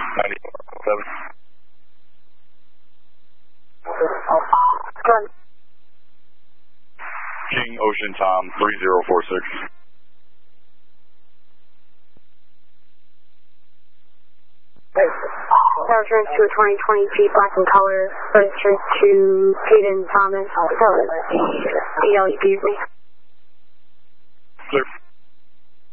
94.7. King Ocean Tom 3046. Return to a 2020 Jeep black in color. Return to Peyton Thomas. ALU, excuse me.